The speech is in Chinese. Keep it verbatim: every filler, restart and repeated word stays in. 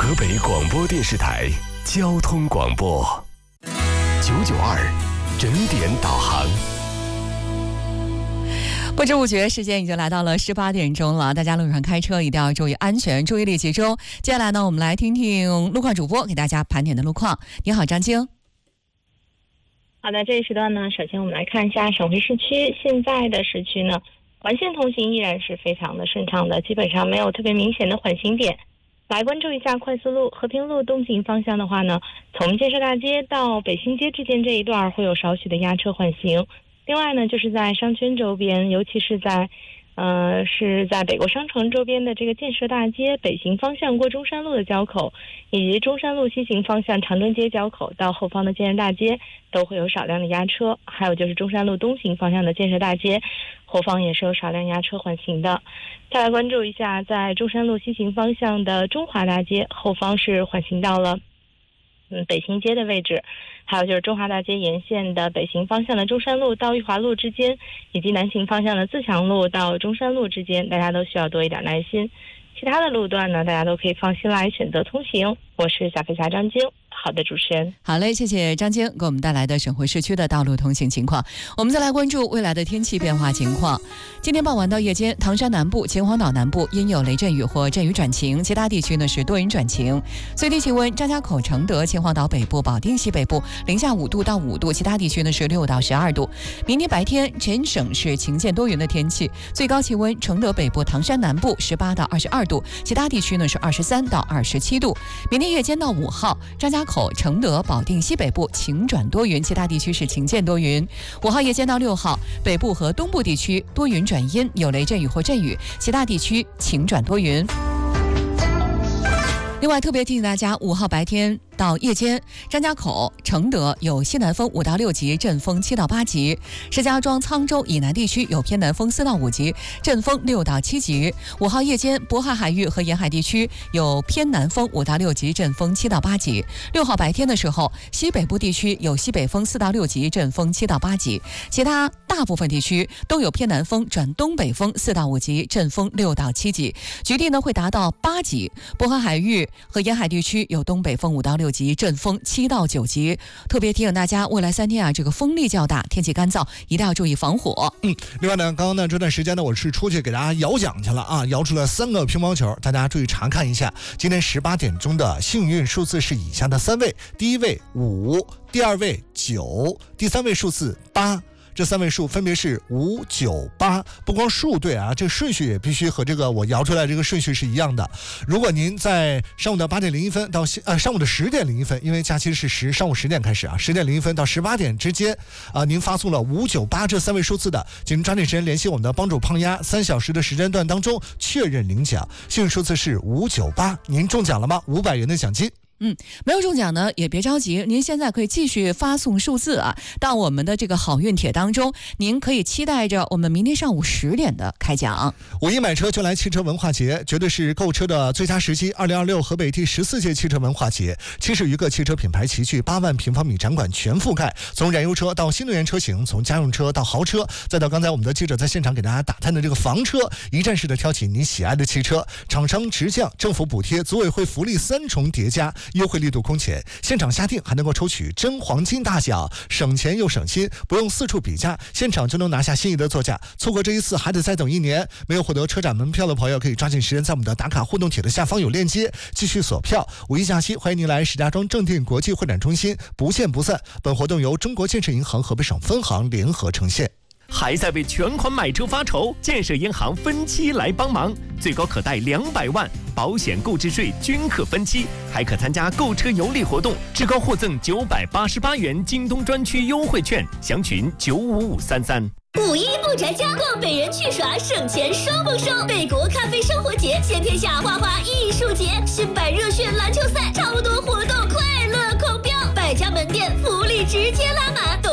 河北广播电视台交通广播九九二整点导航。 不知不觉时间已经来到了十八点钟了，大家路上开车一定要注意安全，注意力集中。接下来呢，我们来听听路况主播给大家盘点的路况。你好，张晶。 好的，这一时段呢，首先我们来看一下省会市区。现在的市区呢，环线通行依然是非常的顺畅的，基本上没有特别明显的缓行点。来关注一下快速路和平路东行方向的话呢，从建设大街到北新街之间这一段会有少许的压车缓行。另外呢，就是在商圈周边，尤其是在呃是在北国商城周边的这个建设大街北行方向过中山路的交口，以及中山路西行方向长征街交口到后方的建设大街都会有少量的压车。还有就是中山路东行方向的建设大街后方也是有少量压车缓行的。再来关注一下在中山路西行方向的中华大街后方是缓行到了嗯北新街的位置，还有就是中华大街沿线的北行方向的中山路到裕华路之间，以及南行方向的自强路到中山路之间，大家都需要多一点耐心。其他的路段呢，大家都可以放心来选择通行。我是小飞侠张晶。好的，主持人。 好嘞，谢谢张晶给我们带来的省会市区的道路通行情况。我们再来关注未来的天气变化情况。今天傍晚到夜间，唐山南部、秦皇岛南部阴有雷阵雨或阵雨转晴，其他地区呢是多云转晴。最低气温：张家口、承德、秦皇岛北部、保定西北部零下五度到五度，其他地区呢是六到十二度。明天白天全省是晴间多云的天气，最高气温承德北部、唐山南部十八到二十二度，其他地区呢是二十三到二十七度。明天夜间到五号，张家口、承德、保定西北部晴转多云，其他地区是晴间多云。五号夜间到六号，北部和东部地区多云转阴，有雷阵雨或阵雨，其他地区晴转多云。另外特别提醒大家，五号白天到夜间，张家口、承德有西南风五到六级，阵风七到八级；石家庄、沧州以南地区有偏南风四到五级，阵风六到七级。五号夜间，渤海海域和沿海地区有偏南风五到六级，阵风七到八级。六号白天的时候，西北部地区有西北风四到六级，阵风七到八级。其他大部分地区都有偏南风转东北风四到五级，阵风六到七级，局地呢会达到八级。渤海海域和沿海地区有东北风五到六级，阵风七到九级。特别提醒大家，未来三天啊，这个风力较大，天气干燥，一定要注意防火。 嗯，另外呢，刚刚呢这段时间呢，我是出去给大家摇奖去了啊，摇出了三个乒乓球，大家注意查看一下。今天十八点钟的幸运数字是以下的三位：第一位五，第二位九，第三位数字八。这三位数分别是五九八，不光数对啊，这个顺序也必须和这个我摇出来这个顺序是一样的。如果您在上午的八点零一分到呃上午的十点零一分，因为假期是十上午十点开始啊，十点零一分到十八点之间啊，您发送了五九八这三位数字的，请抓紧时间联系我们的帮主胖丫，三小时的时间段当中确认领奖，幸运数字是五九八，您中奖了吗？五百元的奖金。 嗯，没有中奖呢也别着急，您现在可以继续发送数字啊到我们的这个好运帖当中，您可以期待着我们明天上午十点的开奖。 五一买车就来汽车文化节，绝对是购车的最佳时机。二零二六河北第十四届汽车文化节，七十余个汽车品牌齐聚，八万平方米展馆全覆盖，从燃油车到新能源车型，从家用车到豪车，再到刚才我们的记者在现场给大家打探的这个房车，一站式的挑起你喜爱的汽车，厂商直降，政府补贴，组委会福利三重叠加，优惠力度空前，现场下定还能够抽取真黄金大奖，省钱又省心，不用四处比价，现场就能拿下心仪的座驾。错过这一次还得再等一年。没有获得车展门票的朋友可以抓紧时间在我们的打卡互动帖的下方有链接继续锁票。五一假期欢迎您来石家庄正定国际会展中心，不见不散。本活动由中国建设银行河北省分行联合呈现。 还在为全款买车发愁？建设银行分期来帮忙，最高可贷两百万，保险、购置税均可分期，还可参加购车有礼活动，至高获赠九百八十八元京东专区优惠券，详询九五五三三。 五一不宅家，逛北园去耍，省钱双丰收。北国咖啡生活节，先天下花花艺术节，新百热血篮球赛，超多活动，快乐狂飙，百家门店福利直接拉满。